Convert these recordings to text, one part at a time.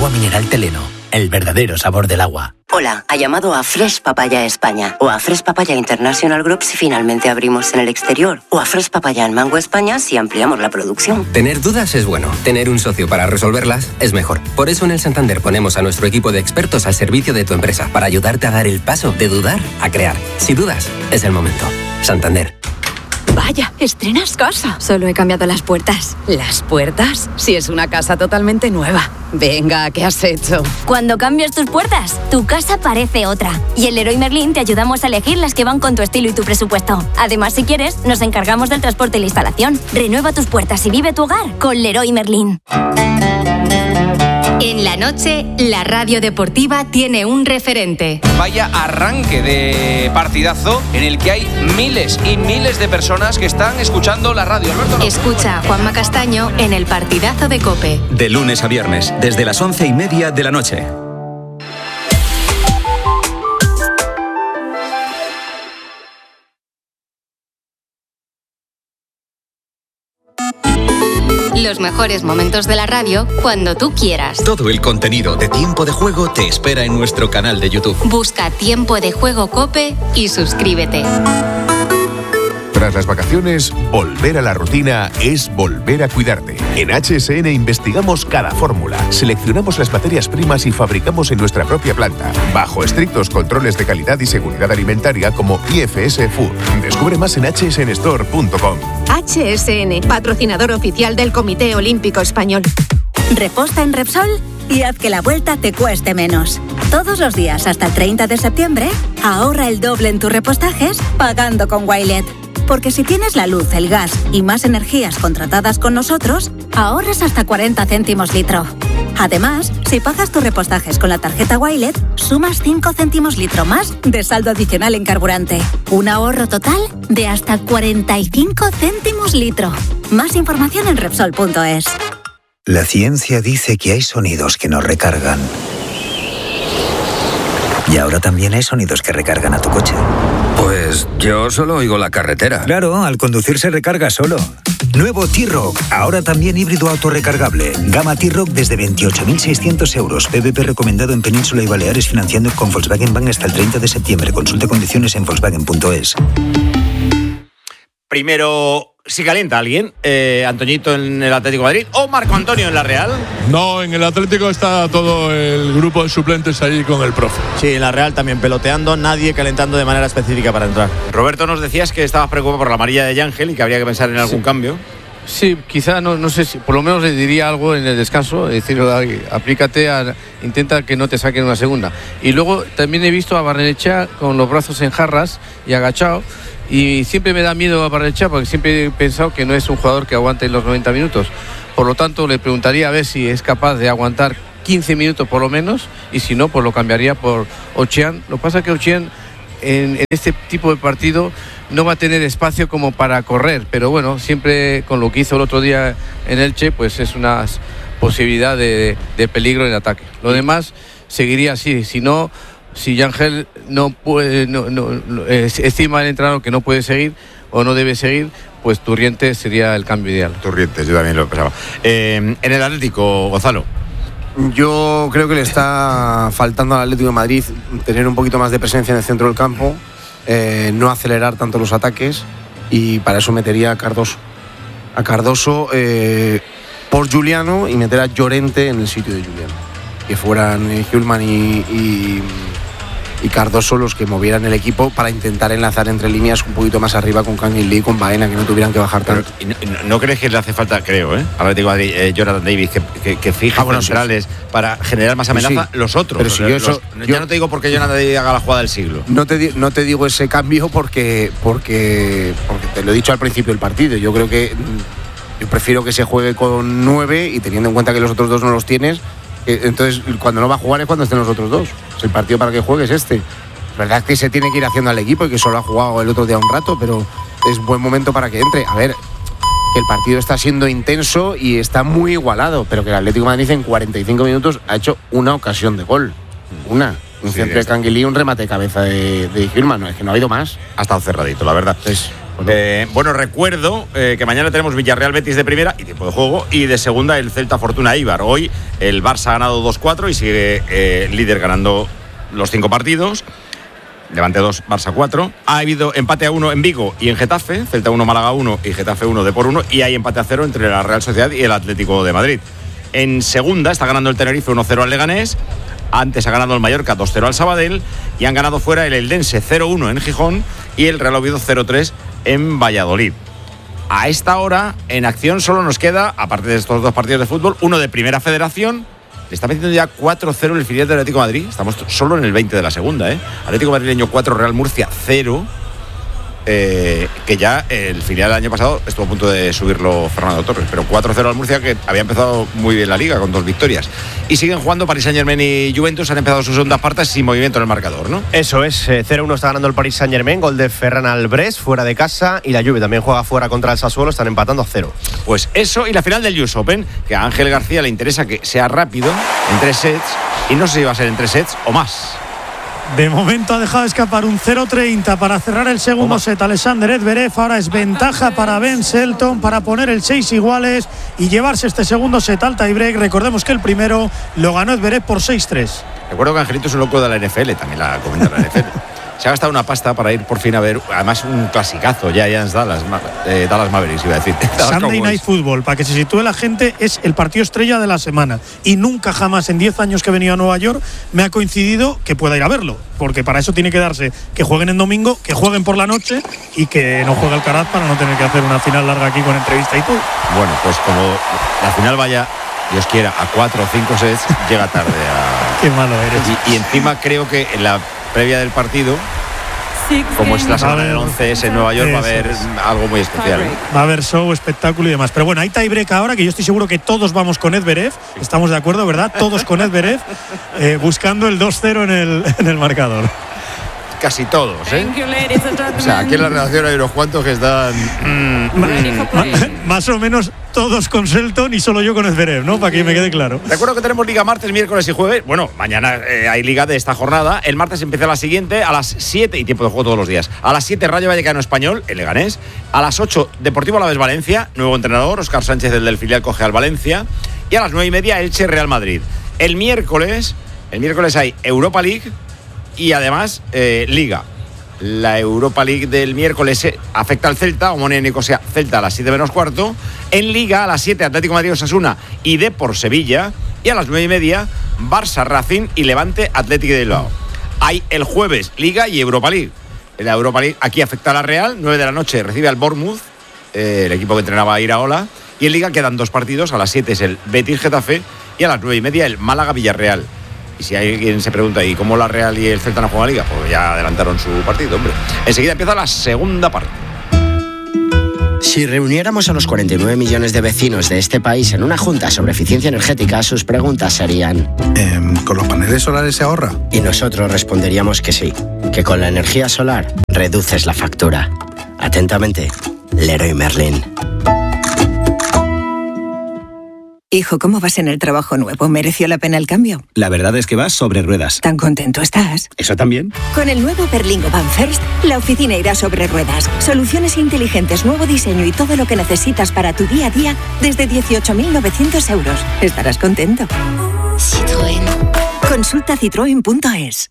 Agua mineral Teleno, el verdadero sabor del agua. Hola, ha llamado a Fresh Papaya España o a Fresh Papaya International Group si finalmente abrimos en el exterior o a Fresh Papaya en Mango España si ampliamos la producción. Tener dudas es bueno, tener un socio para resolverlas es mejor. Por eso en el Santander ponemos a nuestro equipo de expertos al servicio de tu empresa para ayudarte a dar el paso de dudar a crear. Si dudas, es el momento. Santander. Vaya, estrenas casa. Solo he cambiado las puertas. ¿Las puertas? Si es una casa totalmente nueva. Venga, ¿qué has hecho? Cuando cambias tus puertas, tu casa parece otra. Y en Leroy Merlin te ayudamos a elegir las que van con tu estilo y tu presupuesto. Además, si quieres, nos encargamos del transporte y la instalación. Renueva tus puertas y vive tu hogar con Leroy Merlin. En la noche, la radio deportiva tiene un referente. Vaya arranque de partidazo en el que hay miles y miles de personas que están escuchando la radio. Alberto, Escucha a Juanma Castaño en el partidazo de COPE. De lunes a viernes, desde las 11:30 de la noche. Los mejores momentos de la radio cuando tú quieras. Todo el contenido de Tiempo de Juego te espera en nuestro canal de YouTube. Busca Tiempo de Juego COPE y suscríbete. Tras las vacaciones, volver a la rutina es volver a cuidarte. En HSN investigamos cada fórmula, seleccionamos las materias primas y fabricamos en nuestra propia planta, bajo estrictos controles de calidad y seguridad alimentaria como IFS Food. Descubre más en hsnstore.com. HSN, patrocinador oficial del Comité Olímpico Español. Reposta en Repsol y haz que la vuelta te cueste menos. Todos los días hasta el 30 de septiembre, ahorra el doble en tus repostajes pagando con Wilet. Porque si tienes la luz, el gas y más energías contratadas con nosotros, ahorras hasta 40 céntimos litro. Además, si pagas tus repostajes con la tarjeta Wilet, sumas 5 céntimos litro más de saldo adicional en carburante. Un ahorro total de hasta 45 céntimos litro. Más información en Repsol.es. La ciencia dice que hay sonidos que nos recargan. Y ahora también hay sonidos que recargan a tu coche. Pues yo solo oigo la carretera. Claro, al conducir se recarga solo. Nuevo T-Roc, ahora también híbrido autorrecargable. Gama T-Roc desde 28.600 euros. PVP recomendado en Península y Baleares, financiando con Volkswagen Bank hasta el 30 de septiembre. Consulta condiciones en Volkswagen.es. Primero, si calienta alguien, Antoñito en el Atlético de Madrid o Marco Antonio en la Real. No, en el Atlético está todo el grupo de suplentes ahí con el profe. Sí, en la Real también peloteando, nadie calentando de manera específica para entrar. Roberto, nos decías que estabas preocupado por la amarilla de Yángel y que habría que pensar en algún cambio. Sí, quizá, no sé si, por lo menos le diría algo en el descanso, es decir, aplícate, intenta que no te saquen una segunda. Y luego también he visto a Barrenechea con los brazos en jarras y agachado, y siempre me da miedo a Barrenechea porque siempre he pensado que no es un jugador que aguante los 90 minutos. Por lo tanto, le preguntaría a ver si es capaz de aguantar 15 minutos por lo menos, y si no, pues lo cambiaría por Ochian. Lo que pasa es que Ochian en este tipo de partido no va a tener espacio como para correr, pero bueno, siempre con lo que hizo el otro día en Elche, pues es una posibilidad de peligro en ataque. Lo demás seguiría así. Si Yángel no puede, estima el entrenador que no puede seguir o no debe seguir, pues Turrientes sería el cambio ideal. Turrientes, yo también lo pensaba. En el Atlético, Gonzalo. Yo creo que le está faltando al Atlético de Madrid tener un poquito más de presencia en el centro del campo, no acelerar tanto los ataques, y para eso metería a Cardoso. Por Juliano, y meter a Llorente en el sitio de Juliano. Que fueran Hjulman y Cardoso los que movieran el equipo para intentar enlazar entre líneas un poquito más arriba con Kangin Lee y con Baena, que no tuvieran que bajar tanto. ¿No crees que le hace falta, creo, al Atlético de Madrid, Jonathan Davis, que fije centrales sí, para generar más amenaza? Sí. Los otros. Pero si yo no te digo porque Jonathan Davis haga la jugada del siglo. No te digo ese cambio porque te lo he dicho al principio del partido. Yo creo que yo prefiero que se juegue con 9, y teniendo en cuenta que los otros dos no los tienes, entonces cuando no va a jugar es cuando estén los otros dos. El partido para que juegue es este. La verdad es que se tiene que ir haciendo al equipo, y que solo ha jugado el otro día un rato, pero es buen momento para que entre. A ver, que el partido está siendo intenso y está muy igualado, pero que el Atlético de Madrid en 45 minutos ha hecho una ocasión de gol. Un centro de Kangin Lee, un remate de cabeza de Hjulman. No, es que no ha habido más. Ha estado cerradito, la verdad. Bueno, recuerdo que mañana tenemos Villarreal Betis de primera y tiempo de juego, y de segunda el Celta Fortuna Eibar. Hoy el Barça ha ganado 2-4 y sigue líder ganando los 5 partidos. Levante 2, Barça 4. Ha habido empate a 1 en Vigo y en Getafe, Celta 1, Málaga 1 y Getafe 1, Depor 1, y hay empate a 0 entre la Real Sociedad y el Atlético de Madrid. En segunda está ganando el Tenerife 1-0 al Leganés. Antes ha ganado el Mallorca 2-0 al Sabadell, y han ganado fuera el Eldense 0-1 en Gijón y el Real Oviedo 0-3 en Valladolid. A esta hora en acción solo nos queda, aparte de estos 2 partidos de fútbol, uno de Primera Federación. Le está metiendo ya 4-0 el filial del Atlético de Madrid. Estamos solo en el 20 de la segunda, Atlético Madrileño 4, Real Murcia 0. Que ya el filial del año pasado estuvo a punto de subirlo Fernando Torres, pero 4-0 al Murcia, que había empezado muy bien la Liga con 2 victorias. Y siguen jugando Paris Saint-Germain y Juventus, han empezado sus segundas partes sin movimiento en el marcador, ¿no? Eso es, 0-1 está ganando el Paris Saint-Germain, gol de Ferran Albrés fuera de casa, y la Juve también juega fuera contra el Sassuolo, están empatando a 0. Pues eso, y la final del US Open, que a Ángel García le interesa que sea rápido, en 3 sets, y no sé si va a ser en 3 sets o más. De momento ha dejado escapar un 0-30 para cerrar el segundo set Alexander Zverev. Ahora es ventaja para Ben Shelton para poner el 6 iguales y llevarse este segundo set al tiebreak. Recordemos que el primero lo ganó Zverev por 6-3. Recuerdo que Angelito es un loco de la NFL, también la comenta la NFL. Se ha gastado una pasta para ir por fin a ver, además, un clasicazo, Giants Dallas Mavericks, iba a decir. Sunday Night Football, para que se sitúe la gente, es el partido estrella de la semana. Y nunca jamás en 10 años que he venido a Nueva York me ha coincidido que pueda ir a verlo. Porque para eso tiene que darse que jueguen en domingo, que jueguen por la noche y que no juegue Alcaraz para no tener que hacer una final larga aquí con entrevista y todo. Bueno, pues como la final vaya, Dios quiera, a 4 o 5 sets, llega tarde a... Qué malo eres. Y encima creo que en la previa del partido, como es la semana del 11 en Nueva York, va a haber algo muy especial. Va a haber show, espectáculo y demás. Pero bueno, hay tiebreak ahora, que yo estoy seguro que todos vamos con Zverev. Estamos de acuerdo, ¿verdad? Todos con Zverev, buscando el 2-0 en el marcador. Casi todos, O sea, aquí en la redacción hay unos cuantos que están... Más o menos todos con Shelton y solo yo con Zverev, ¿no? Para que me quede claro. Recuerdo que tenemos Liga martes, miércoles y jueves. Bueno, mañana hay Liga de esta jornada. El martes empieza la siguiente a las 7, y tiempo de juego todos los días. A las 7, Rayo Vallecano Español, el Leganés. A las 8, Deportivo Alavés Valencia, nuevo entrenador, Óscar Sánchez, el del filial, coge al Valencia. Y a las 9:30, Elche Real Madrid. El miércoles hay Europa League y además Liga. La Europa League del miércoles afecta al Celta, Omonia Nicosia Celta a las 7 menos cuarto. En Liga a las 7, Atlético Madrid Osasuna y Depor Sevilla. Y a las 9:30, Barça Racing y Levante Atlético de Bilbao. Hay el jueves Liga y Europa League. La Europa League aquí afecta a la Real, 9 de la noche recibe al Bournemouth, el equipo que entrenaba a Iraola. Y en Liga quedan 2 partidos, a las 7 es el Betis Getafe y a las 9:30 el Málaga Villarreal. Y si alguien se pregunta, ¿y cómo la Real y el Celta no juegan Liga? Pues ya adelantaron su partido, hombre. Enseguida empieza la segunda parte. Si reuniéramos a los 49 millones de vecinos de este país en una junta sobre eficiencia energética, sus preguntas serían... ¿Con los paneles solares se ahorra? Y nosotros responderíamos que sí, que con la energía solar reduces la factura. Atentamente, Leroy Merlin. Hijo, ¿cómo vas en el trabajo nuevo? ¿Mereció la pena el cambio? La verdad es que vas sobre ruedas. ¿Tan contento estás? ¿Eso también? Con el nuevo Berlingo Van First, la oficina irá sobre ruedas. Soluciones inteligentes, nuevo diseño y todo lo que necesitas para tu día a día desde 18.900 euros. Estarás contento. Citroën. Consulta citroen.es.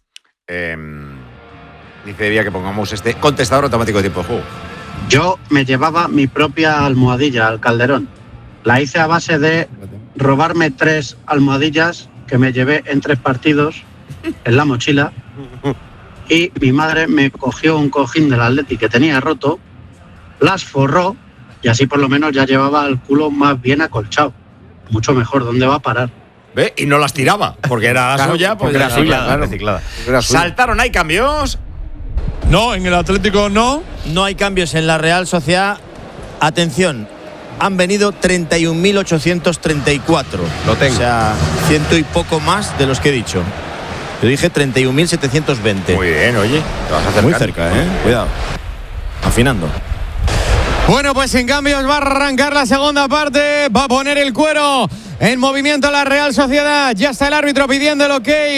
Dice Evia que pongamos este contestador automático de tiempo de juego. Yo me llevaba mi propia almohadilla al Calderón. La hice a base de robarme 3 almohadillas que me llevé en 3 partidos en la mochila, y mi madre me cogió un cojín del Atleti que tenía roto, las forró y así por lo menos ya llevaba el culo más bien acolchado. Mucho mejor. ¿Dónde va a parar? ¿Ve? Y no las tiraba, porque era claro, suya, porque era suya, reciclada. Saltaron, ¿hay cambios? No, en el Atlético no. No hay cambios en la Real Sociedad. Atención, han venido 31.834. Lo tengo. O sea, 100 y poco más de los que he dicho. Yo dije 31.720. Muy bien, oye. Te vas a acercar. Muy cerca, Cuidado. Afinando. Bueno, pues en cambios va a arrancar la segunda parte. Va a poner el cuero en movimiento la Real Sociedad. Ya está el árbitro pidiendo el ok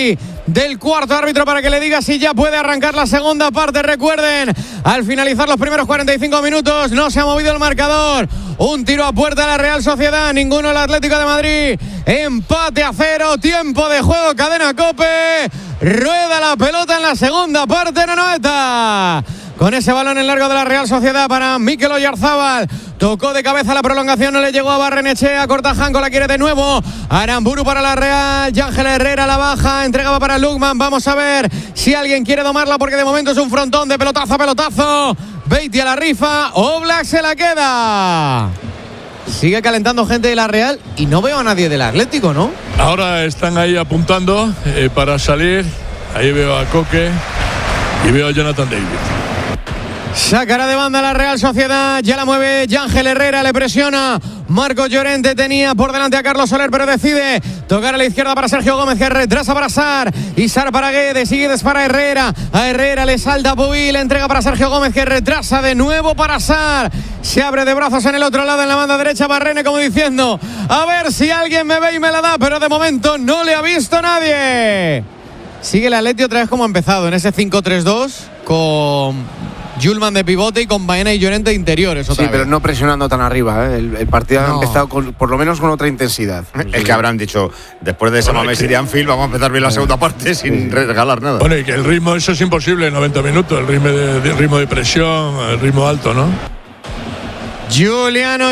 del cuarto árbitro para que le diga si ya puede arrancar la segunda parte. Recuerden, al finalizar los primeros 45 minutos no se ha movido el marcador. Un tiro a puerta de la Real Sociedad, ninguno el Atlético de Madrid. Empate a 0, tiempo de juego, cadena COPE. Rueda la pelota en la segunda parte en Anoeta. Con ese balón en largo de la Real Sociedad para Mikel Oyarzábal. Tocó de cabeza la prolongación, no le llegó a Barrenechea. Cortajanco la quiere de nuevo. Aramburu para la Real. Yángel Herrera la baja. Entregaba para Lukman. Vamos a ver si alguien quiere domarla porque de momento es un frontón de pelotazo a pelotazo. Beatty a la rifa. Oblak se la queda. Sigue calentando gente de la Real y no veo a nadie del Atlético, ¿no? Ahora están ahí apuntando para salir. Ahí veo a Coque y veo a Jonathan David. Sacará de banda la Real Sociedad, ya la mueve Yángel Herrera, le presiona Marcos Llorente, tenía por delante a Carlos Soler, pero decide tocar a la izquierda para Sergio Gómez, que retrasa para Sar, y Sar para Guedes, sigue para Herrera, a Herrera le salta Pubil, entrega para Sergio Gómez, que retrasa de nuevo para Sar, se abre de brazos en el otro lado, en la banda derecha, Barrene como diciendo, a ver si alguien me ve y me la da, pero de momento no le ha visto nadie. Sigue el Atleti otra vez como ha empezado, en ese 5-3-2, con Julman de pivote y con Baena y Llorente de interiores. Sí, pero no presionando tan arriba. El partido ha empezado por lo menos con otra intensidad. Es que habrán dicho, después de esa Mamés y de Anfield, vamos a empezar bien la segunda parte sin regalar nada. Bueno, y que el ritmo, eso es imposible en 90 minutos. El ritmo de presión, el ritmo alto, ¿no? Juliano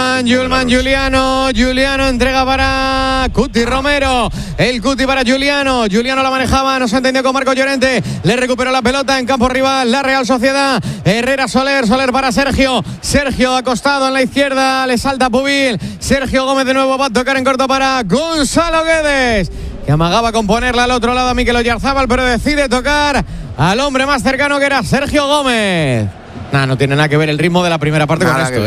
Juliano entrega para Cuti Romero, el Cuti para Juliano la manejaba, no se entendió con Marco Llorente, le recuperó la pelota en campo rival la Real Sociedad, Herrera Soler para Sergio acostado en la izquierda, le salta Pubil, Sergio Gómez de nuevo va a tocar en corto para Gonzalo Guedes, que amagaba con ponerla al otro lado a Mikel Oyarzábal, pero decide tocar al hombre más cercano que era Sergio Gómez. No tiene nada que ver el ritmo de la primera parte con esto,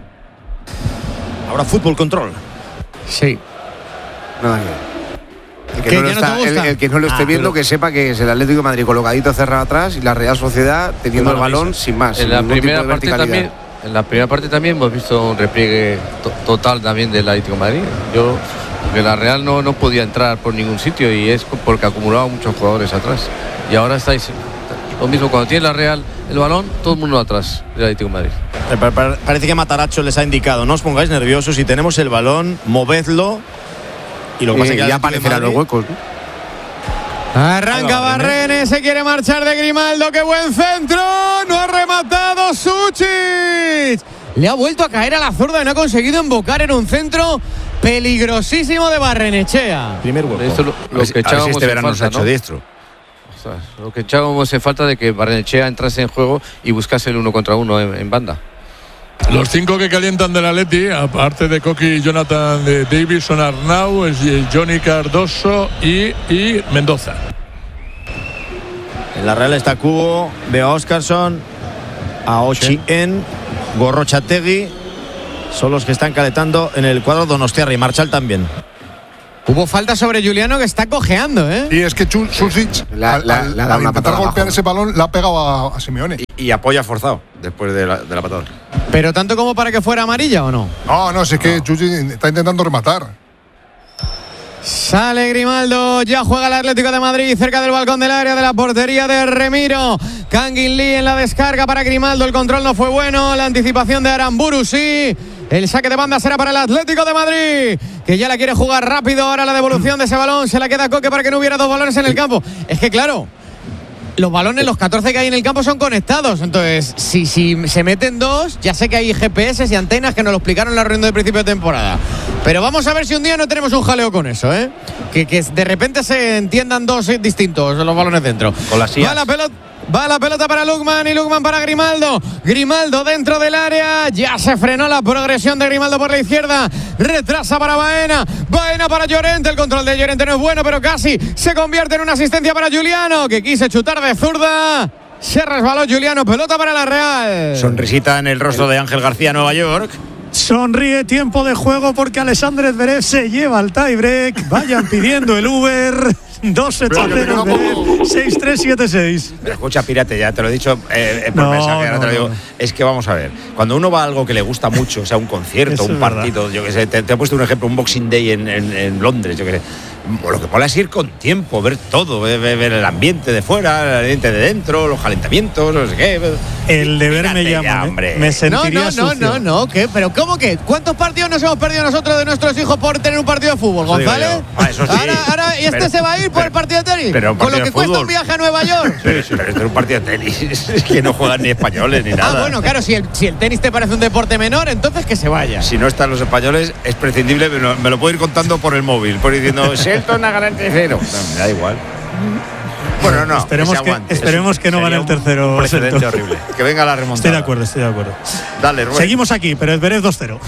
Ahora fútbol control. Sí. El que no lo esté viendo, que sepa que es el Atlético de Madrid colocadito cerrado atrás y la Real Sociedad teniendo el balón sin más. En la primera parte también hemos visto un repliegue total también del Atlético de Madrid. Porque la Real no podía entrar por ningún sitio y es porque acumulaba muchos jugadores atrás. Y ahora estáis lo mismo, cuando tiene la Real el balón, todo el mundo atrás del Atlético de Madrid. Parece que Mataracho les ha indicado, no os pongáis nerviosos, si tenemos el balón, movedlo. Y lo que pasa es que ya aparecerán los huecos, ¿no? Arranca Barrene, se quiere marchar de Grimaldo, qué buen centro, no ha rematado Suchich. Le ha vuelto a caer a la zurda y no ha conseguido embocar en un centro peligrosísimo de Barrenechea. Primer hueco. Esto lo que echábamos este verano falta, se ha hecho diestro. Lo que echábamos en falta de que Barrenechea entrase en juego y buscase el 1 contra 1 en banda. Los 5 que calientan del Atleti, aparte de Coqui y Jonathan Davis, son Arnau, Johnny Cardoso y Mendoza. En la Real está Cubo, veo a Óscarson, a Ochien, Gorrochategui. Son los que están calentando en el cuadro Donostiarra y Marchal también. Hubo falta sobre Juliano, que está cojeando, Y es que Susic, al intentar golpear ese balón, le ha pegado a Simeone. Y apoya forzado después de la patada. ¿Pero tanto como para que fuera amarilla o no? No, es que Susic está intentando rematar. Sale Grimaldo, ya juega el Atlético de Madrid cerca del balcón del área de la portería de Remiro. Kangin Lee en la descarga para Grimaldo, el control no fue bueno, la anticipación de Aramburu sí. El saque de banda será para el Atlético de Madrid, que ya la quiere jugar rápido. Ahora la devolución de ese balón se la queda a Coque para que no hubiera dos balones en el campo. Es que claro, los balones, los 14 que hay en el campo son conectados. Entonces, si se meten dos, ya sé que hay GPS y antenas que nos lo explicaron en la reunión de principio de temporada. Pero vamos a ver si un día no tenemos un jaleo con eso, que de repente se entiendan dos distintos los balones dentro. Con las sillas. Va la pelota para Lukman y Lukman para Grimaldo. Grimaldo dentro del área. Ya se frenó la progresión de Grimaldo por la izquierda. Retrasa para Baena. Baena para Llorente. El control de Llorente no es bueno, pero casi se convierte en una asistencia para Juliano, que quise chutar de zurda. Se resbaló Juliano. Pelota para la Real. Sonrisita en el rostro de Ángel García, Nueva York. Sonríe, tiempo de juego porque Alexander Zverev se lleva al tiebreak. Vayan pidiendo el Uber. 2-0 6-3-7-6. Pero escucha, Pirate, ya te lo he dicho por mensaje, ahora te lo digo. Es que vamos a ver, cuando uno va a algo que le gusta mucho, o sea, un concierto, un partido, yo que sé, te he puesto un ejemplo, un Boxing Day en Londres, yo que sé. Lo que mola es ir con tiempo, ver todo, ver el ambiente de fuera, el ambiente de dentro, los calentamientos, no sé qué. El deber me llama, me sentiría sucio. No, ¿qué? ¿Pero cómo que? ¿Cuántos partidos nos hemos perdido nosotros de nuestros hijos por tener un partido de fútbol, González? Eso sí. Ahora, ¿y este se va a ir por el partido de tenis? Pero con lo que cuesta un viaje a Nueva York. Pero esto es un partido de tenis, es que no juegan ni españoles ni nada. Bueno, claro, si el tenis te parece un deporte menor, entonces que se vaya. Si no están los españoles, es prescindible, me lo puedo ir contando por el móvil, por ir diciendo, Shelton a ganar tercero. No, me da igual. Bueno, no. Esperemos que no gane el tercero. Un precedente horrible. Que venga la remontada. Estoy de acuerdo. Dale, Rubén. Seguimos aquí, pero es Zverev 2-0.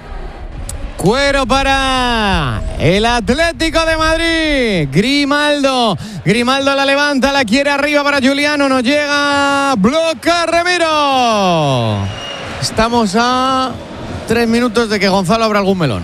Cuero para el Atlético de Madrid. Grimaldo la levanta, la quiere arriba para Juliano. No llega. Bloca Ramiro. Estamos a 3 minutos de que Gonzalo abra algún melón.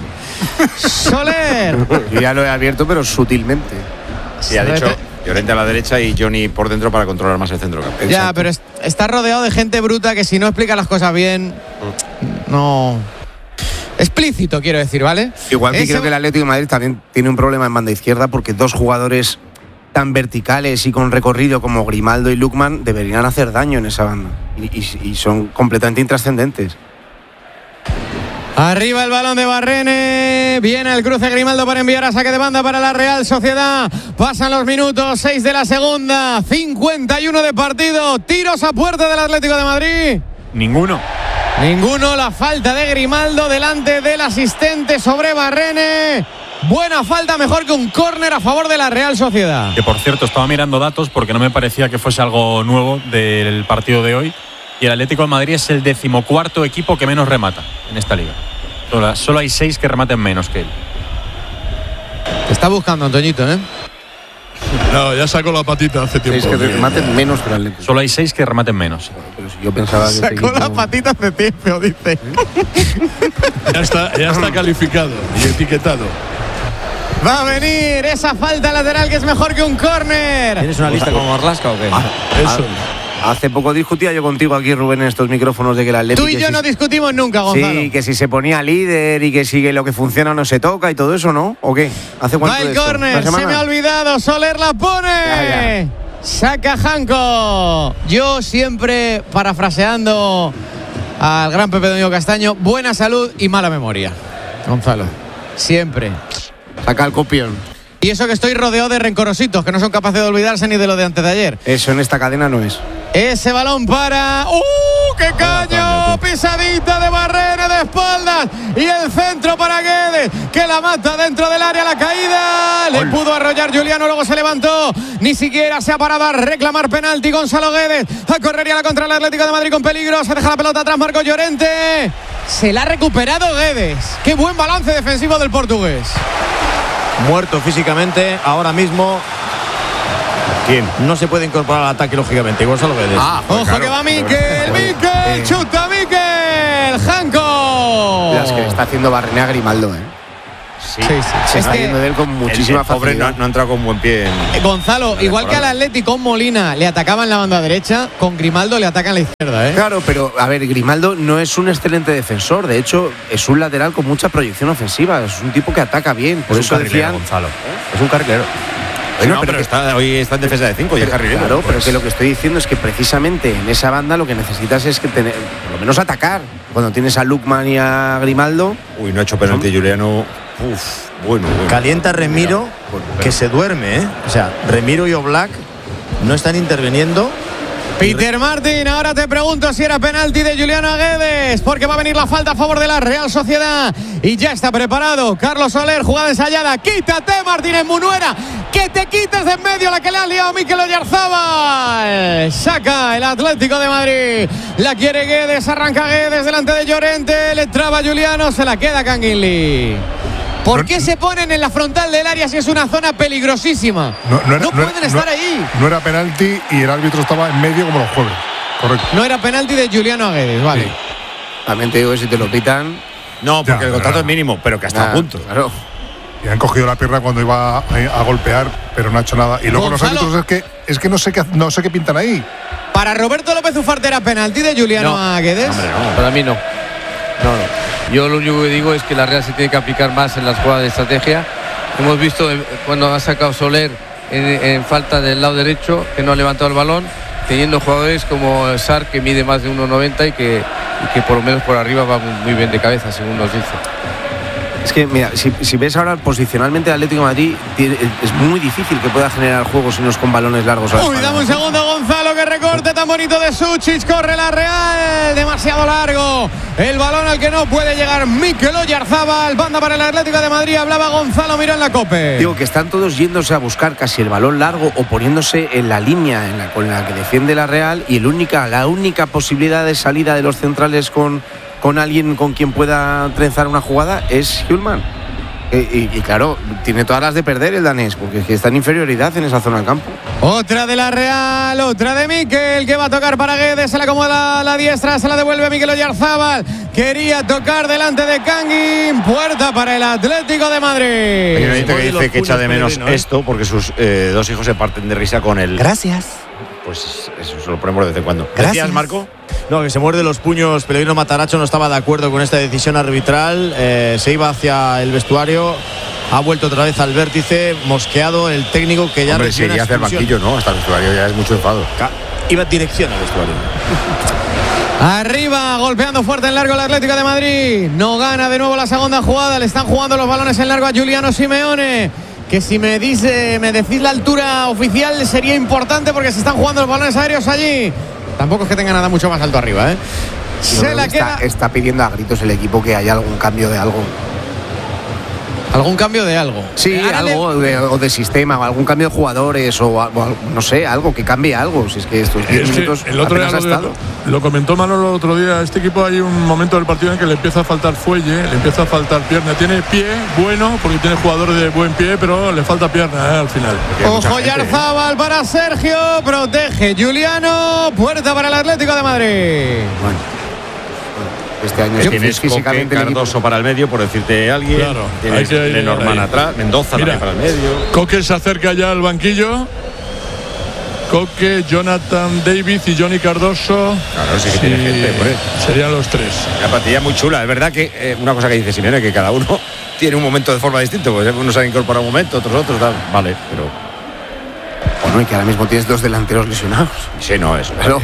Soler. Yo ya lo he abierto, pero sutilmente. Sí, ha dicho Llorente a la derecha y Johnny por dentro para controlar más el centro del campo. Ya, pero está rodeado de gente bruta que si no explica las cosas bien, no. Explícito, quiero decir, ¿vale? Igual que creo que el Atlético de Madrid también tiene un problema en banda izquierda porque dos jugadores tan verticales y con recorrido como Grimaldo y Lookman deberían hacer daño en esa banda y son completamente intrascendentes. Arriba el balón de Barrene. Viene el cruce Grimaldo para enviar a saque de banda para la Real Sociedad. Pasan los minutos, 6 de la segunda, 51 de partido. Tiros a puerta del Atlético de Madrid. Ninguno. La falta de Grimaldo delante del asistente sobre Barrene. Buena falta, mejor que un córner a favor de la Real Sociedad. Que por cierto, estaba mirando datos porque no me parecía que fuese algo nuevo del partido de hoy. Y el Atlético de Madrid es el 14º equipo que menos remata en esta liga. Solo hay 6 que rematen menos que él. Te está buscando, Antoñito, ¿eh? No, ya sacó la patita hace tiempo. 6 que rematen menos que el Atlético. Solo hay 6 que rematen menos. Pero si yo pensaba que sacó la patita hace tiempo, dice. Ya está calificado y etiquetado. Va a venir esa falta lateral que es mejor que un córner. ¿Tienes una lista como Marlaska o qué? Eso. Hace poco discutía yo contigo aquí, Rubén, en estos micrófonos de que el Atlético... Tú y yo no discutimos nunca, Gonzalo. Sí, que si se ponía líder y que si lo que funciona no se toca y todo eso, ¿no? ¿O qué? ¿Hace cuánto va el córner, se me ha olvidado, Soler la pone. Ya. Saca Janko. Yo siempre, parafraseando al gran Pepe Domingo Castaño, buena salud y mala memoria, Gonzalo. Siempre. Saca el copión. Y eso que estoy rodeado de rencorositos, que no son capaces de olvidarse ni de lo de antes de ayer. Eso en esta cadena no es. Ese balón para... ¡qué caño! Pisadita de Barrene de espaldas. Y el centro para Guedes, que la mata dentro del área, la caída. Le pudo arrollar Juliano, luego se levantó. Ni siquiera se ha parado a reclamar penalti Gonzalo Guedes. A correría la contra el Atlético de Madrid con peligro. Se deja la pelota atrás Marco Llorente. Se la ha recuperado Guedes. ¡Qué buen balance defensivo del portugués! Muerto físicamente ahora mismo. ¿Quién? No se puede incorporar al ataque, lógicamente. Gonzalo Guedes. Ojo, claro, que va Miquel. Chuta Miquel. Janko. Las que le está haciendo Barrene a Grimaldo, ¿eh? Sí. Se está yendo de él con muchísima facilidad. No ha entrado con buen pie. Gonzalo, igual que al Atlético con Molina le atacaban la banda derecha, con Grimaldo le atacan la izquierda, ¿eh? Claro, pero a ver, Grimaldo no es un excelente defensor. De hecho, es un lateral con mucha proyección ofensiva. Es un tipo que ataca bien. Por eso decían, Gonzalo. Es un carrilero. Bueno, pero hoy está en defensa de 5 y es carrilero. Claro, pero que lo que estoy diciendo es que precisamente en esa banda lo que necesitas es que por lo menos atacar. Cuando tienes a Lookman y a Grimaldo. Uy, no ha hecho penalti Juliano. Bueno. Calienta Remiro, que se duerme, ¿eh? O sea, Remiro y Oblak no están interviniendo. Peter Martin, ahora te pregunto si era penalti de Juliano Guedes, porque va a venir la falta a favor de la Real Sociedad y ya está preparado Carlos Soler, jugada ensayada. Quítate, Martínez Munuera, que te quites de en medio la que le ha liado Mikel Oyarzábal. Saca el Atlético de Madrid, la quiere Guedes, arranca Guedes delante de Llorente, le traba Juliano, se la queda Canguilí. ¿Por qué se ponen en la frontal del área si es una zona peligrosísima? No pueden estar ahí. No era penalti y el árbitro estaba en medio como los jueves. Correcto. No era penalti de Juliano Guedes, vale. Sí. También te digo que si te lo pitan. No, porque el contacto es mínimo, pero que hasta a punto. Claro. Y han cogido la pierna cuando iba a golpear, pero no ha hecho nada. Y luego Gonzalo, los árbitros es que no sé qué pintan ahí. Para Roberto López Ufarte era penalti de Juliano a Guedes. Hombre, no. Para mí no. No. Yo lo único que digo es que la Real se tiene que aplicar más en las jugadas de estrategia Hemos visto cuando ha sacado Soler en falta del lado derecho, que no ha levantado el balón, teniendo jugadores como Sar, que mide más de 1,90 y que por lo menos por arriba va muy bien de cabeza, según nos dice. Es que, mira, si ves ahora posicionalmente el Atlético de Madrid, es muy difícil que pueda generar juego si no es con balones largos. Uy, dame un segundo, Gonzalo, que recorte tan bonito de Suchich. Corre la Real, demasiado largo. El balón al que no puede llegar Mikel Oyarzabal. Banda para el Atlético de Madrid. Hablaba Gonzalo Miró en la COPE. Digo que están todos yéndose a buscar casi el balón largo o poniéndose en la línea con la que defiende la Real. Y la única posibilidad de salida de los centrales con alguien con quien pueda trenzar una jugada es Hjulmand. Y claro, tiene todas las de perder el danés, porque es que está en inferioridad en esa zona del campo. Otra de la Real, otra de Mikel, que va a tocar para Guedes, se la acomoda la diestra, se la devuelve Mikel Oyarzabal. Quería tocar delante de Kangin, puerta para el Atlético de Madrid. Hay un oyente que dice que echa de menos esto porque sus dos hijos se parten de risa con él. Gracias. Pues eso se lo ponemos de vez en cuando. Gracias. ¿Decías, Marco? No, que se muerde los puños. Pellegrino Mataracho no estaba de acuerdo con esta decisión arbitral. Se iba hacia el vestuario. Ha vuelto otra vez al vértice. Mosqueado el técnico que ya... Hombre, si iría hacia el banquillo, ¿no? Hasta el vestuario ya es mucho enfado. Iba en dirección al vestuario. Arriba, golpeando fuerte en largo el Atlético de Madrid. No gana de nuevo la segunda jugada. Le están jugando los balones en largo a Giuliano Simeone. Que si me decís la altura oficial sería importante porque se están jugando los balones aéreos allí. Tampoco es que tenga nada mucho más alto arriba, ¿eh? Se la queda. Está pidiendo a gritos el equipo que haya algún cambio de algo. ¿Algún cambio de algo? Sí, algo o de sistema, o algún cambio de jugadores, o no sé, algo que cambie algo. Si es que estos 10 minutos el otro día lo comentó Manolo el otro día. Este equipo hay un momento del partido en que le empieza a faltar fuelle, le empieza a faltar pierna. Tiene pie bueno, porque tiene jugadores de buen pie, pero le falta pierna al final. Ojo, Oyarzabal para Sergio, protege Giuliano, puerta para el Atlético de Madrid. Bueno. Este año tienes físicamente Cardoso para el medio, por decirte alguien. Claro, tienes Lenormand atrás, Mendoza también para el medio. Coque se acerca ya al banquillo. Coque, Jonathan David y Johnny Cardoso. Claro, sí que tiene gente, por eso. Serían los tres. La plantilla muy chula. Es verdad que una cosa que dice Simeone, que cada uno tiene un momento de forma distinta. Pues unos han incorporado un momento, otros, tal. Vale, pero. Bueno, y que ahora mismo tienes dos delanteros lesionados. Sí, no, eso. Pero.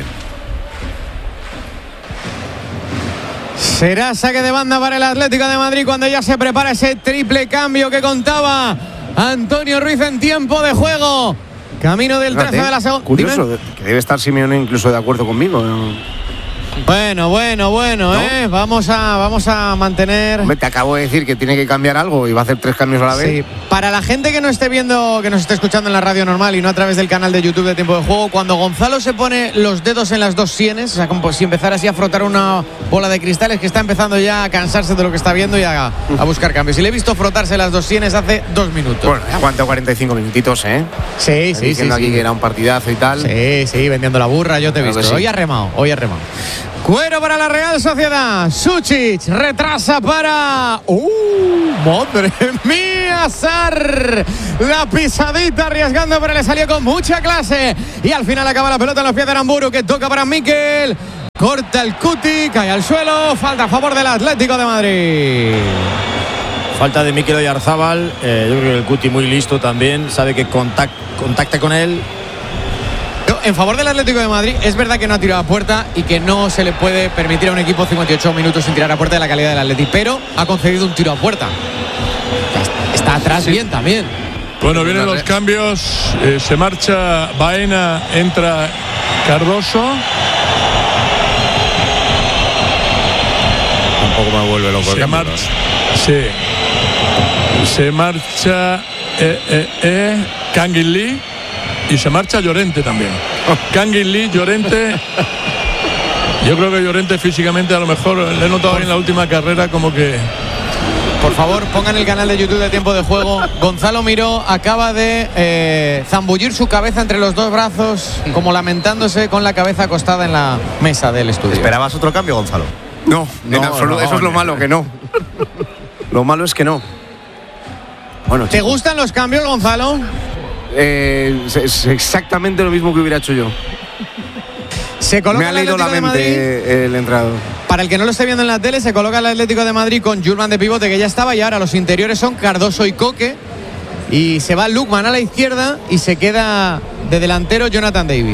Será saque de banda para el Atlético de Madrid cuando ya se prepara ese triple cambio que contaba Antonio Ruiz en tiempo de juego. Camino del 13 de la segunda. Curioso, que debe estar Simeone incluso de acuerdo conmigo. Bueno, ¿no? Vamos a mantener. Te acabo de decir que tiene que cambiar algo y va a hacer 3 cambios a la vez. Sí. Para la gente que no esté viendo, que nos esté escuchando en la radio normal y no a través del canal de YouTube de Tiempo de Juego, cuando Gonzalo se pone los dedos en las dos sienes, o sea, como si empezara así a frotar una bola de cristales, que está empezando ya a cansarse de lo que está viendo y a buscar cambios. Y le he visto frotarse las dos sienes hace 2 minutos. Bueno, aguantó 45 minutitos, ¿eh? Sí. Diciendo aquí que era un partidazo y tal. Sí, vendiendo la burra, yo te he visto. Sí. Hoy ha remado. Cuero para la Real Sociedad. Suchich retrasa para. ¡Madre mía! Sar. La pisadita arriesgando, pero le salió con mucha clase. Y al final acaba la pelota en los pies de Aramburu, que toca para Mikel. Corta el cuti, cae al suelo. Falta a favor del Atlético de Madrid. Falta de Mikel Oyarzabal. Yo creo que el cuti muy listo también. Sabe que contacta con él. En favor del Atlético de Madrid, es verdad que no ha tirado a puerta y que no se le puede permitir a un equipo 58 minutos sin tirar a puerta de la calidad del Atleti, pero ha concedido un tiro a puerta. Está atrás bien también. Bueno, vienen los cambios. Se marcha Baena, entra Cardoso. Tampoco me vuelve loco. Se marcha Kangin Lee. Y se marcha Llorente también. Kangin Lee, Llorente. Yo creo que Llorente físicamente a lo mejor le he notado en la última carrera como que. Por favor, pongan el canal de YouTube de Tiempo de Juego. Gonzalo Miró acaba de zambullir su cabeza entre los dos brazos, como lamentándose con la cabeza acostada en la mesa del estudio. ¿Esperabas otro cambio, Gonzalo? No, en absoluto. Eso es lo malo, que no. Lo malo es que no. Bueno, ¿te gustan los cambios, Gonzalo? Es exactamente lo mismo que hubiera hecho yo. Se coloca. Me ha leído la mente el entrenador. Para el que no lo esté viendo en la tele, se coloca el Atlético de Madrid con Hjulmand de pivote, que ya estaba, y ahora los interiores son Cardoso y Coque. y se va Lukman a la izquierda y se queda de delantero Jonathan David.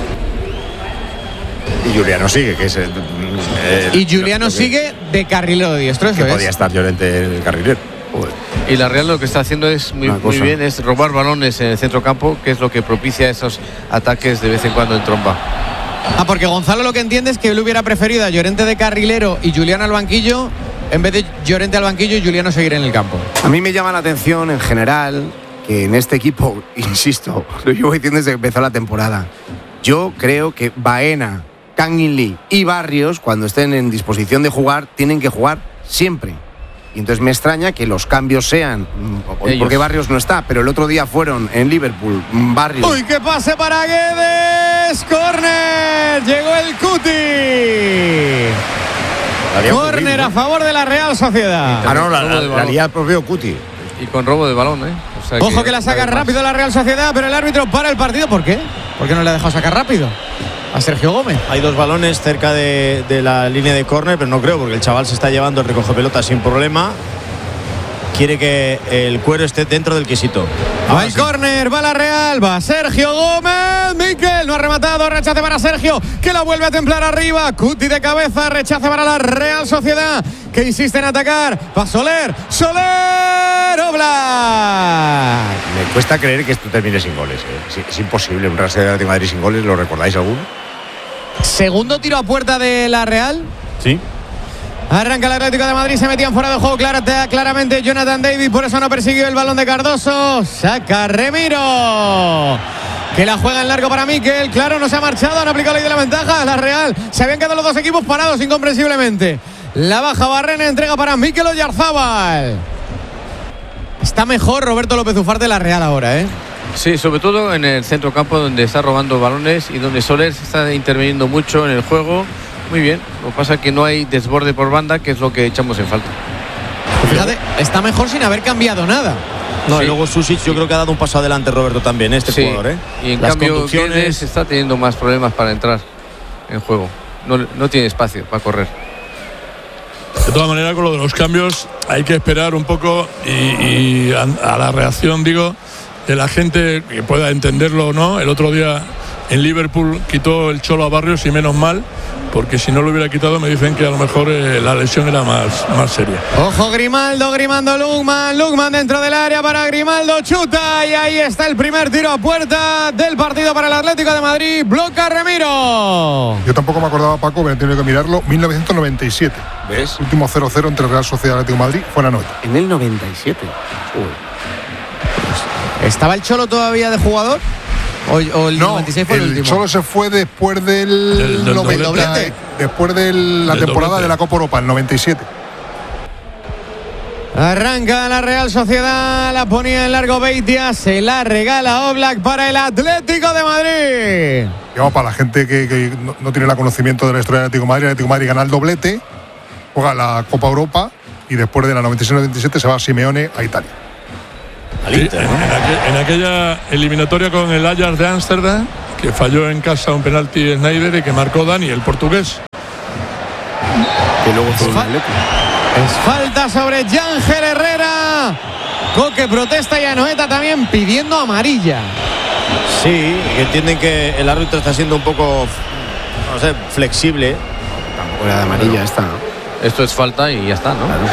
Y Juliano sigue, que es y Juliano sigue de carrilero diestro, que podía estar Llorente el carrilero. Y la Real lo que está haciendo es muy bien, es robar balones en el centro campo, que es lo que propicia esos ataques de vez en cuando en tromba. Porque Gonzalo lo que entiende es que él hubiera preferido a Llorente de carrilero y Juliano al banquillo, en vez de Llorente al banquillo y Juliano seguir en el campo. A mí me llama la atención en general que en este equipo, insisto, lo llevo diciendo desde que empezó la temporada, yo creo que Baena, Kangin Lee y Barrios, cuando estén en disposición de jugar, tienen que jugar siempre. Y entonces me extraña que los cambios sean, porque Barrios no está, pero el otro día fueron en Liverpool, Barrios. ¡Uy, qué pase para Guedes! ¡Córner! Llegó el Cuti. Córner a favor de la Real Sociedad. La lía el propio Cuti. Y con robo de balón, O sea, ojo que la saca rápido la Real Sociedad, pero el árbitro para el partido. ¿Por qué? ¿Por qué no le ha dejado sacar rápido a Sergio Gómez? Hay dos balones cerca de la línea de córner, pero no creo, porque el chaval se está llevando el recoge pelota sin problema. Quiere que el cuero esté dentro del quesito. Va el córner, va la Real, va Sergio Gómez. Miquel no ha rematado, rechace para Sergio, que la vuelve a templar arriba. Cuti de cabeza, rechace para la Real Sociedad, que insiste en atacar. Va Soler, Oblak. Me cuesta creer que esto termine sin goles. Es imposible un Real Sociedad de Madrid sin goles. ¿Lo recordáis alguno? Segundo tiro a puerta de la Real. Sí. Arranca el Atlético de Madrid, se metían fuera de juego claramente Jonathan David, por eso no persiguió el balón de Cardoso. Saca Remiro, que la juega en largo para Miquel. Claro, no se ha marchado, no aplica la ley de la ventaja. La Real, se habían quedado los dos equipos parados incomprensiblemente. La baja Barrena, entrega para Miquel Oyarzábal. Está mejor Roberto López Ufarte de la Real ahora, Sí, sobre todo en el centro campo, donde está robando balones y donde Soler está interviniendo mucho en el juego. Muy bien, lo que pasa es que no hay desborde por banda, que es lo que echamos en falta. Fíjate, está mejor sin haber cambiado nada. No, sí. Y luego Susic yo creo que ha dado un paso adelante, Roberto, también, jugador, Y en cambio Guedes está teniendo más problemas para entrar en juego. No tiene espacio para correr. De todas maneras, con lo de los cambios hay que esperar un poco y a la reacción, digo, de la gente, que pueda entenderlo o no. El otro día en Liverpool quitó el Cholo a Barrios, y menos mal, porque si no lo hubiera quitado me dicen que a lo mejor la lesión era más seria. Ojo Grimaldo, Lukman dentro del área para Grimaldo, chuta, y ahí está el primer tiro a puerta del partido para el Atlético de Madrid. Bloca Remiro. Yo tampoco me acordaba, Paco, me he tenido que mirarlo. 1997. ¿Ves? Último 0-0 entre Real Sociedad y Atlético de Madrid fue en la noche. En el 97. ¿Estaba el Cholo todavía de jugador? ¿O el 96 fue el último? El Cholo se fue después del 90, después de la temporada doblete de la Copa Europa, el 97. Arranca la Real Sociedad, la ponía en largo Beitia, se la regala Oblak para el Atlético de Madrid. Digamos, para la gente que no tiene el conocimiento de la historia del Atlético de Madrid, el Atlético de Madrid gana el doblete, juega la Copa Europa y después de la 96-97 se va a Simeone a Italia. Sí, en aquella eliminatoria con el Ajax de Ámsterdam, que falló en casa un penalti Sneijder y que marcó Dani, el portugués. Que luego fue es falta sobre Ángel Herrera. Coque protesta y Anoeta también pidiendo amarilla. Sí, que entienden que el árbitro está siendo un poco, no sé, flexible. Tampoco era de amarilla esta, ¿no? Esto es falta y ya está, ¿no? Claro.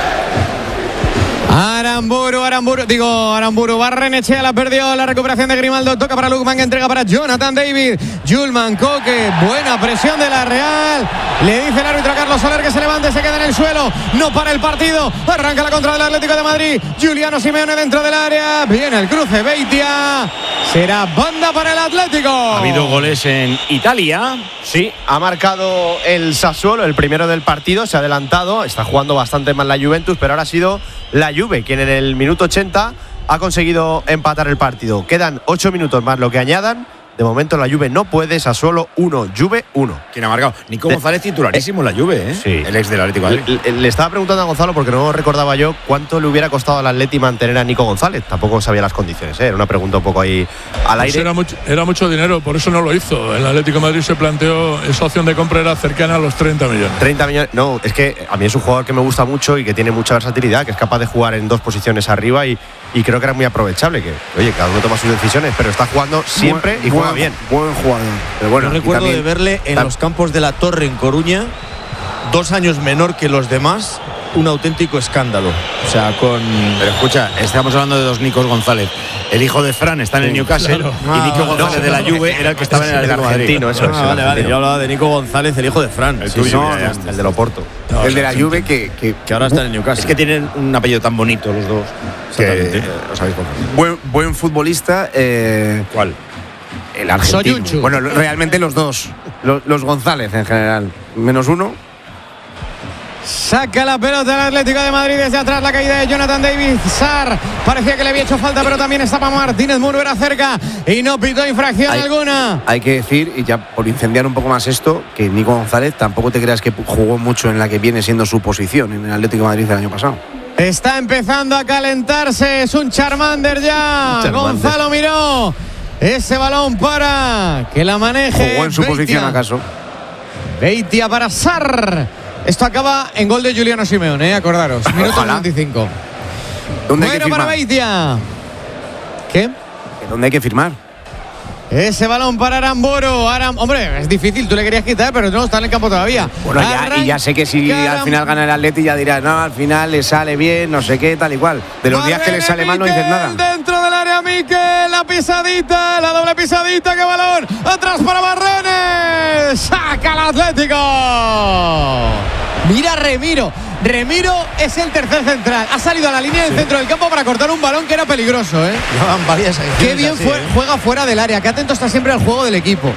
Aramburu, Barrenechea la perdió, la recuperación de Grimaldo, toca para Lukman, entrega para Jonathan David, Julman, Coque, buena presión de la Real, le dice el árbitro a Carlos Soler que se levante, se queda en el suelo, no para el partido, arranca la contra del Atlético de Madrid, Juliano Simeone dentro del área, viene el cruce Beitia, será banda para el Atlético. Ha habido goles en Italia. Sí, ha marcado el Sassuolo, el primero del partido, se ha adelantado, está jugando bastante mal la Juventus, pero ahora ha sido la Juve quien en el minuto 80 ha conseguido empatar el partido. Quedan 8 minutos más lo que añadan. De momento la Juve no puede, Sassuolo 1, Juve 1. ¿Quién ha marcado? Nico González, titularísimo la Juve, Sí. El ex del Atlético de Madrid. Le estaba preguntando a Gonzalo porque no recordaba yo cuánto le hubiera costado al Atleti mantener a Nico González. Tampoco sabía las condiciones, Era una pregunta un poco ahí al aire. Era mucho dinero, por eso no lo hizo. El Atlético de Madrid se planteó, esa opción de compra era cercana a los 30 millones. 30 millones, no, es que a mí es un jugador que me gusta mucho y que tiene mucha versatilidad, que es capaz de jugar en dos posiciones arriba y y creo que era muy aprovechable. Que, oye, cada uno toma sus decisiones, pero está jugando siempre y juega bien. Buen jugador. Pero bueno, yo recuerdo de verle en los campos de la Torre en Coruña, 2 años menor que los demás, un auténtico escándalo. O sea, Pero escucha, estamos hablando de 2 Nicos González. El hijo de Fran está en el Newcastle, claro. y Nico González de la Juve era el que estaba en el Atlético de Madrid. Argentino, eso es. Vale. Yo hablaba de Nico González, el hijo de Fran. El tuyo, el de Oporto. El de la Juve que ahora está en el Newcastle. Es que tienen un apellido tan bonito los dos. Que os habéis contado. buen futbolista. ¿Cuál? El argentino. Soyuncu. Bueno, realmente los dos. Los González en general. Menos uno. Saca la pelota el Atlético de Madrid desde atrás, la caída de Jonathan David. Sarr parecía que le había hecho falta, pero también estaba Martínez Muruera cerca y no pitó infracción alguna. Hay que decir, y ya por incendiar un poco más esto, que Nico González tampoco te creas que jugó mucho en la que viene siendo su posición en el Atlético de Madrid del año pasado. Está empezando a calentarse, es un Charmander ya. Gonzalo Miró. Ese balón para que la maneje. ¿Jugó en su posición acaso? Beitia para Sarr. Esto acaba en gol de Juliano Simeone, acordaros. Minuto 25. ¿Dónde hay que Bueno para firmar? Beitia. ¿Qué? ¿Dónde hay que firmar? Ese balón para Aramburu. Hombre, es difícil, tú le querías quitar, pero no está en el campo todavía. Bueno, y ya sé que si al final gana el Atleti ya dirás, no, al final le sale bien, no sé qué, tal y cual. De los días que le sale mal no dices nada. Dentro del área, Miquel, la pisadita, la doble pisadita, qué balón. Atrás para Barrenes. Saca el Atlético. Mira Remiro. Remiro es el tercer central. Ha salido a la línea del centro del campo para cortar un balón que era peligroso, ¿eh? Qué bien juega fuera del área. Qué atento está siempre al juego del equipo.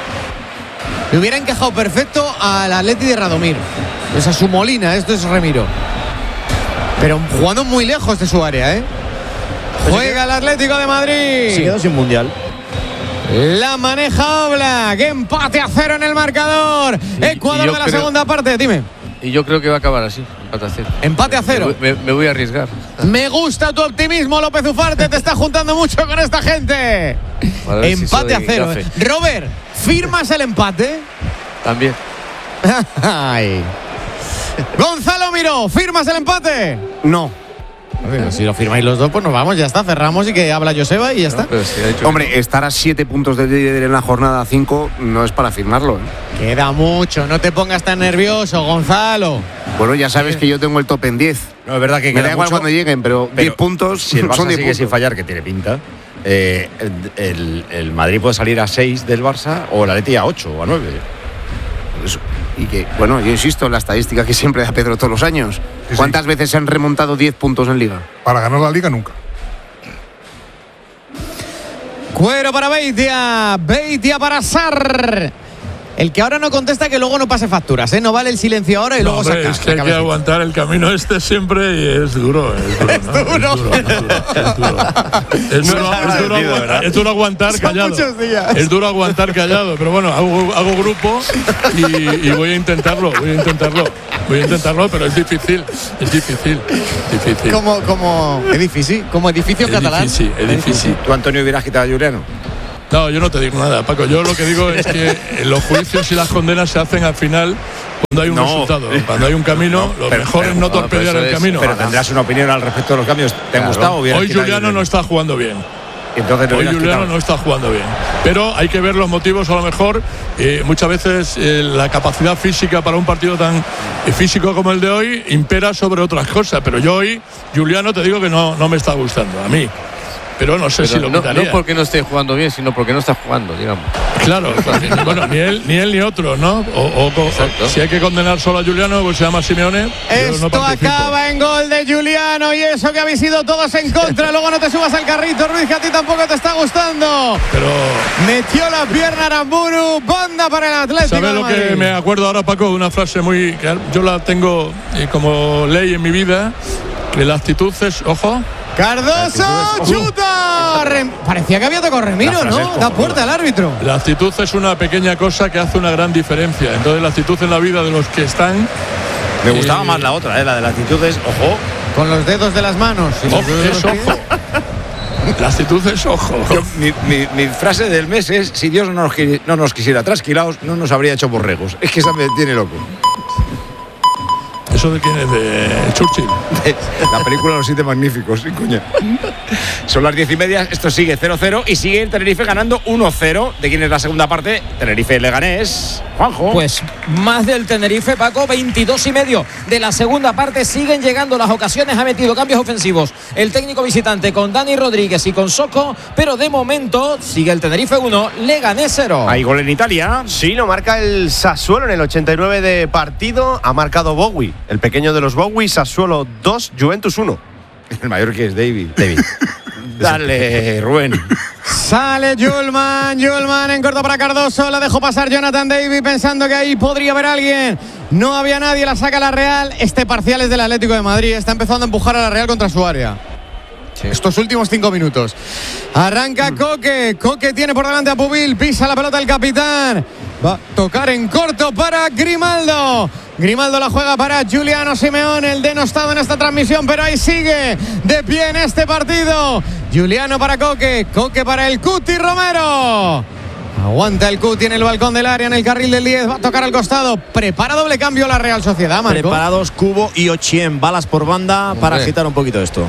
Le hubiera encajado perfecto al Atleti de Radomir. Es a su Molina, esto es Remiro. Pero jugando muy lejos de su área, ¿eh? Juega el Atlético de Madrid. Se quedó sin mundial. La maneja Oblak. Empate a 0 en el marcador. Ecuador de la segunda parte. Dime. Y yo creo que va a acabar así. Empate a 0. Empate a 0. Me voy a arriesgar. Me gusta tu optimismo, López Ufarte. Te está juntando mucho con esta gente. Empate a 0. Robert, ¿firmas el empate? También. Ay. Gonzalo Miró, ¿firmas el empate? No. Bueno, si lo firmáis los dos, pues nos vamos, ya está. Cerramos y que habla Joseba y ya está. Hombre, estar a 7 puntos de líder en la jornada 5 no es para firmarlo, ¿eh? Queda mucho, no te pongas tan nervioso, Gonzalo. Bueno, ya sabes que yo tengo el top en 10. No, es verdad que me da igual cuando lleguen, pero 10 puntos si el Barça son 10 sigue puntos. sin fallar, que tiene pinta. El Madrid puede salir a 6 del Barça o el Atleti a 8 o a 9. Eso. Y que, bueno, yo insisto en la estadística que siempre da Pedro todos los años. ¿Cuántas veces se han remontado 10 puntos en Liga? Para ganar la Liga nunca. Cuero para Beitia. Beitia para Sarr. El que ahora no contesta, que luego no pase facturas, ¿eh? No vale el silencio ahora y luego hombre, saca. Es que hay que aguantar el camino siempre y es duro. Es duro aguantar callado. Es duro aguantar callado, pero bueno, hago grupo y voy a intentarlo. Voy a intentarlo, pero es difícil. Como edificio, como edificio catalán. Es difícil. ¿Tú, Antonio, hubieras quitado a Juliano? No, yo no te digo nada, Paco. Yo lo que digo es que los juicios y las condenas se hacen al final cuando hay un resultado. Cuando hay un camino, lo mejor es no torpedear el camino. Pero tendrás una opinión al respecto de los cambios. ¿Te ha gustado? Hoy Juliano no está jugando bien. Hoy Juliano no está jugando bien. Pero hay que ver los motivos, a lo mejor. Muchas veces la capacidad física para un partido tan físico como el de hoy impera sobre otras cosas. Pero yo hoy, Juliano, te digo que no me está gustando. A mí. Pero no sé si lo quitaría. No porque no esté jugando bien, sino porque no está jugando, digamos. Claro, bueno, ni él ni otro, ¿no? O si hay que condenar solo a Juliano, pues se llama Simeone. Esto acaba en gol de Juliano y eso que habéis ido todos en contra. Luego no te subas al carrito, Ruiz, que a ti tampoco te está gustando. Pero metió la pierna Aramburu, banda para el Atlético. ¿Sabes lo que me acuerdo ahora, Paco? Una frase que yo la tengo como ley en mi vida, que la actitud es, ojo. Cardoso chuta. Parecía que había tocado Remiro, ¿no? Da puerta al árbitro. La actitud es una pequeña cosa que hace una gran diferencia. Entonces la actitud en la vida de los que están. Me gustaba más la otra, la de la actitud es ojo. Con los dedos de las manos. Ojo. La actitud es ojo. Mi frase del mes es: si Dios no nos quisiera trasquilados, no nos habría hecho borregos. Es que esa me tiene loco. ¿Eso de quién es? De Churchill. La película Los Siete Magníficos, sí, coña. Son las 10:30, esto sigue 0-0 y sigue el Tenerife ganando 1-0. ¿De quién es la segunda parte? Tenerife-Leganés. Juanjo. Pues más del Tenerife, Paco, 22,5 de la segunda parte. Siguen llegando las ocasiones, ha metido cambios ofensivos el técnico visitante con Dani Rodríguez y con Socco, pero de momento sigue el Tenerife 1, Leganés 0. ¿Hay gol en Italia? Sí, lo marca el Sassuolo en el 89 de partido. Ha marcado Bowie, el pequeño de los Bowie. Sassuolo 2, Juventus 1. El mayor que es David. Dale, Rubén. Sale Julman en corto para Cardoso, la dejó pasar Jonathan David pensando que ahí podría haber alguien. No había nadie, la saca la Real. Este parcial es del Atlético de Madrid, está empezando a empujar a la Real contra su área. Sí. Estos últimos 5 minutos. Arranca Coque tiene por delante a Pubil, pisa la pelota el capitán. Va a tocar en corto para Grimaldo. Grimaldo la juega para Giuliano Simeone, el denostado en esta transmisión, pero ahí sigue de pie en este partido. Giuliano para Coque para el Cuti Romero. Aguanta el Cuti en el balcón del área, en el carril del 10, va a tocar al costado. Prepara doble cambio la Real Sociedad, Marco. Preparados Cubo y Ochien, balas por banda para agitar un poquito esto.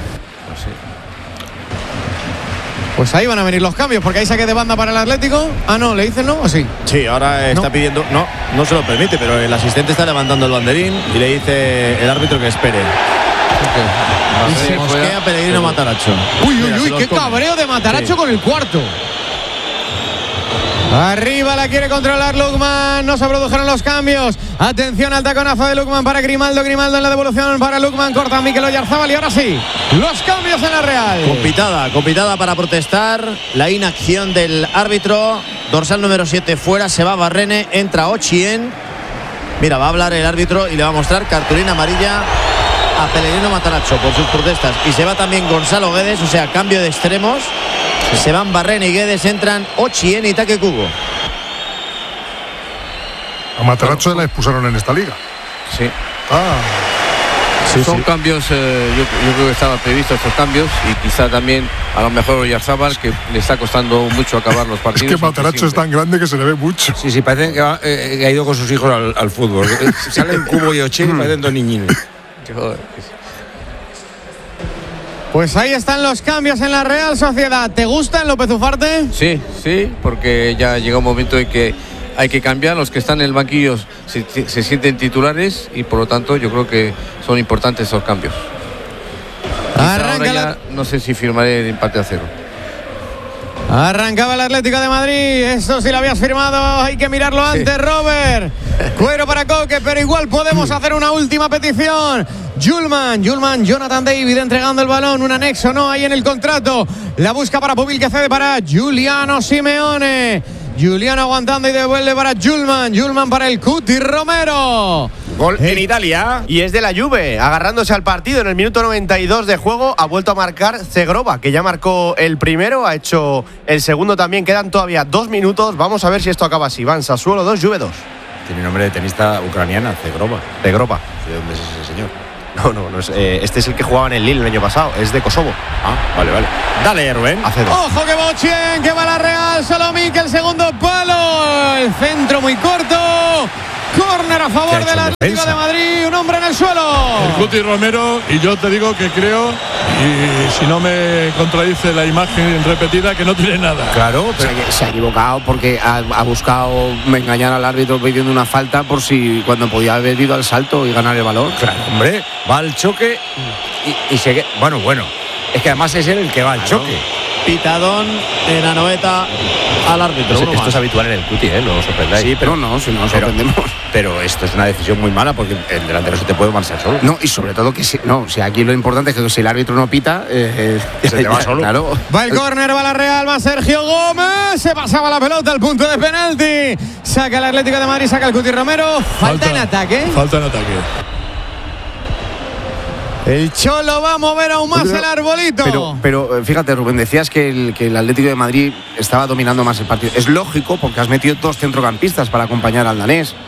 Pues ahí van a venir los cambios, porque hay saque de banda para el Atlético. Ah, no, ¿le dicen no o sí? Sí, ahora está pidiendo. No se lo permite, pero el asistente está levantando el banderín y le dice el árbitro que espere. Okay. Se mosquea Pellegrino Matarazzo. Uy, qué cabreo de Matarazzo con el cuarto. Arriba la quiere controlar Lukman. No se produjeron los cambios. Atención al taconazo de Lukman para Grimaldo. Grimaldo en la devolución para Lukman. Corta Mikel Oyarzabal y ahora sí, los cambios en la Real. Compitada para protestar la inacción del árbitro. Dorsal número 7 fuera, se va Barrene, entra Ochien. Mira, va a hablar el árbitro y le va a mostrar cartulina amarilla a Pellegrino Matarazzo por sus protestas. Y se va también Gonzalo Guedes, o sea, cambio de extremos. Se van Barrene y Guedes, entran Ochien y Take Kubo. A Matarazzo la expulsaron en esta liga. Sí. Son cambios, yo creo que estaban previstos estos cambios y quizá también a lo mejor Oyarzabal, que le está costando mucho acabar los partidos. Es que Matarazzo es tan grande que se le ve mucho. Sí, parece que ha ido con sus hijos al fútbol. Salen Cubo y Ochien y parecen dos niñines. Pues ahí están los cambios en la Real Sociedad. ¿Te gustan, López Ufarte? Sí, porque ya llega un momento en que hay que cambiar. Los que están en el banquillo se sienten titulares y por lo tanto yo creo que son importantes esos cambios. Ahora no sé si firmaré el empate a 0. Arrancaba el Atlético de Madrid. Esto sí lo habías firmado. Hay que mirarlo antes, Robert. Cuero para Coque, pero igual podemos hacer una última petición. Julman, Jonathan David entregando el balón. Un anexo no hay en el contrato. La busca para Pubil, que cede para Giuliano Simeone. Giuliano aguantando y devuelve para Julman para el Cuti Romero. Gol en Italia. Y es de la Juve, agarrándose al partido en el minuto 92 de juego. Ha vuelto a marcar Zegrova, que ya marcó el primero, ha hecho el segundo también. Quedan todavía 2 minutos. Vamos a ver si esto acaba así. Van Sassuolo 2, Juve 2. Tiene nombre de tenista ucraniana, Zegrova. ¿De dónde es ese señor? No es, este es el que jugaba en el Lille el año pasado, es de Kosovo. Vale. Dale, Rubén. Ojo que Bochien, que va la Real, solo Mikel, segundo palo. El centro muy corto. Córner a favor del Atlético de Madrid, un hombre en el suelo. El Cuti Romero, y yo te digo que creo, y si no me contradice la imagen repetida, que no tiene nada. Claro, pero se ha equivocado porque ha buscado engañar al árbitro pidiendo una falta por si cuando podía haber ido al salto y ganar el balón. Claro, hombre, va al choque y se... Bueno, es que además es él el que va al choque. Pitadón en Anoeta al árbitro. Esto es habitual en el Cuti, no os sorprendáis. Sí, pero si no nos sorprendemos. Pero esto es una decisión muy mala porque el delantero se te puede marchar solo. No, y sobre todo que aquí lo importante es que si el árbitro no pita, se te va solo. Claro. Va el córner, va la Real, va Sergio Gómez. Se pasaba la pelota al punto de penalti. Saca el Atlético de Madrid, saca el Cuti Romero. Falta en ataque. El Cholo va a mover aún más el arbolito. Pero fíjate, Rubén, decías que el Atlético de Madrid estaba dominando más el partido. Es lógico porque has metido 2 centrocampistas para acompañar al danés.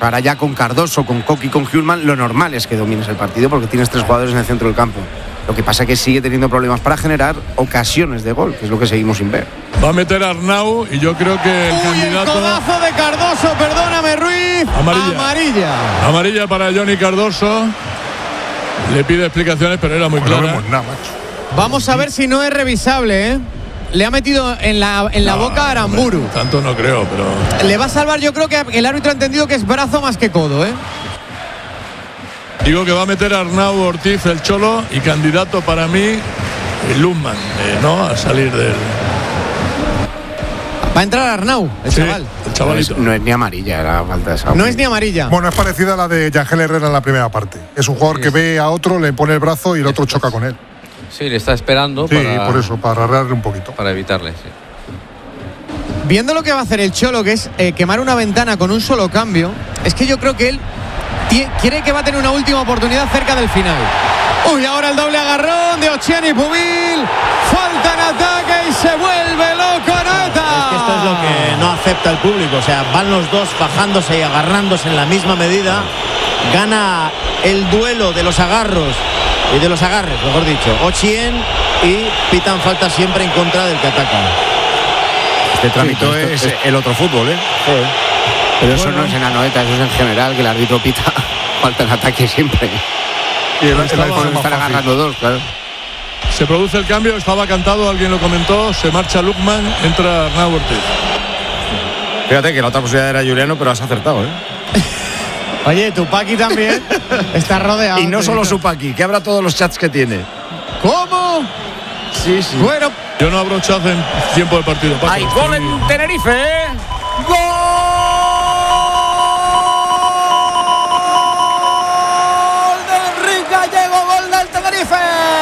Ahora ya con Cardoso, con Coque y con Hjulmand, lo normal es que domines el partido porque tienes 3 jugadores en el centro del campo. Lo que pasa es que sigue teniendo problemas para generar ocasiones de gol, que es lo que seguimos sin ver. Va a meter a Arnau y yo creo que el candidato... El codazo de Cardoso, perdóname, Ruiz. Amarilla. Amarilla para Johnny Cardoso. Le pide explicaciones, pero era muy clara. No vemos nada, macho. Vamos a ver si no es revisable, ¿eh? Le ha metido en la boca a Aramburu. Hombre, tanto no creo, pero... Le va a salvar, yo creo que el árbitro ha entendido que es brazo más que codo, ¿eh? Digo que va a meter a Arnau Ortiz, el Cholo, y candidato para mí, el Lundman, ¿no? A salir del... Va a entrar Arnau, el chaval. El chavalito. No es ni amarilla la falta esa. No es ni amarilla. Bueno, es parecida a la de Yangel Herrera en la primera parte. Es un jugador que ve a otro, le pone el brazo y el otro choca con él. Sí, le está esperando por eso, para arreglarle un poquito. Para evitarle, sí. Viendo lo que va a hacer el Cholo, que es quemar una ventana con un solo cambio, es que yo creo que él quiere que va a tener una última oportunidad cerca del final. Uy, ahora el doble agarrón de Ochian y Pubil. Falta en ataque y se vuelve loco Nata. Es que esto es lo que no acepta el público. O sea, van los dos bajándose y agarrándose en la misma medida. Gana el duelo de los agarros y de los agarres, mejor dicho, Ochian, y pitan falta siempre en contra del que ataca. Este trámite es el otro fútbol, ¿eh? Pero eso no es en Anoeta, eso es en general, que el árbitro pita falta en ataque siempre. Y están agarrando dos, claro. Se produce el cambio, estaba cantado, alguien lo comentó, se marcha Lukman, entra Arnau Ortiz. Fíjate que la otra posibilidad era Juliano, pero has acertado, ¿eh? Oye, Tupaki también está rodeado. Y no solo su Paqui, que abra todos los chats que tiene. ¿Cómo? Sí, sí. Bueno, yo no abro chat en tiempo de partido. Paco, hay gol en Tenerife, ¿eh? ¡Gol de Enrique Gallego! ¡Gol del Tenerife!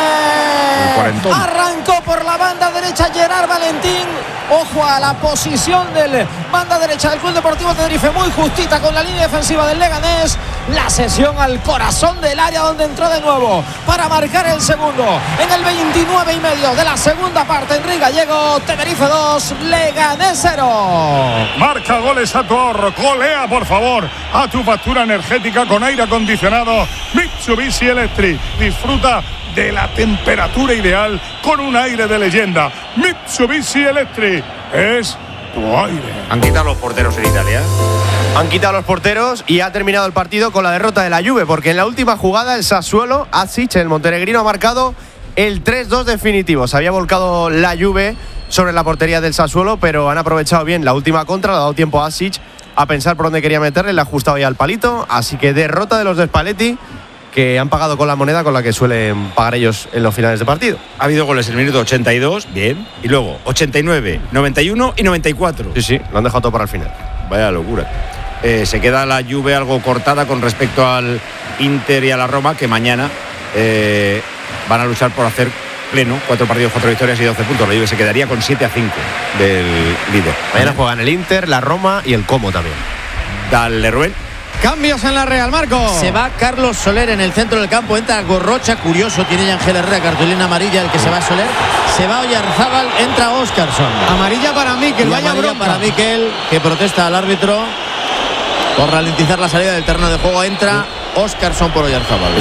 Arrancó por la banda derecha Gerard Valentín. Ojo a la posición del banda derecha del Club Deportivo Tenerife, muy justita con la línea defensiva del Leganés. La sesión al corazón del área donde entró de nuevo para marcar el segundo. En el 29,5 de la segunda parte, Enrique Gallego, Tenerife 2, Leganés 0. Marca goles a tu ahorro, golea por favor a tu factura energética con aire acondicionado Mitsubishi Electric. Disfruta de la temperatura ideal con un aire de leyenda. Mitsubishi Electric es tu aire. Han quitado los porteros en Italia. Han quitado los porteros y ha terminado el partido con la derrota de la Juve, porque en la última jugada el Sassuolo, Asic, el montenegrino, ha marcado el 3-2 definitivo. Se había volcado la Juve sobre la portería del Sassuolo, pero han aprovechado bien la última contra, le ha dado tiempo a Asic a pensar por dónde quería meterle, le ha ajustado ya al palito, así que derrota de los de Spalletti, que han pagado con la moneda con la que suelen pagar ellos en los finales de partido. Ha habido goles en el minuto 82, bien, y luego 89, 91 y 94. Sí, lo han dejado todo para el final. Vaya locura. Se queda la Juve algo cortada con respecto al Inter y a la Roma, que mañana van a luchar por hacer pleno, 4 partidos, 4 victorias y 12 puntos. La Juve se quedaría con 7-5 del líder. Mañana juegan el Inter, la Roma y el Como también. Dale, Rubén. Cambios en la Real, Marco. Se va Carlos Soler en el centro del campo, entra Gorrocha, curioso, tiene ya Ángel Herrera, cartulina amarilla, el que se va Soler. Se va Oyarzábal, entra Óscarson. Amarilla para Mikel, vaya amarilla bronca. para Mikel, que protesta al árbitro por ralentizar la salida del terreno de juego. Entra Óscarson por Oyarzábal.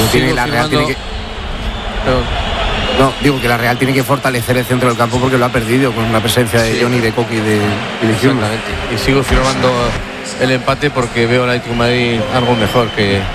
No, digo que la Real tiene que fortalecer el centro del campo porque lo ha perdido con la presencia de Johnny, de Coqui y de Hjulmand. Y sigo firmando el empate porque veo al Atlético de Madrid algo mejor que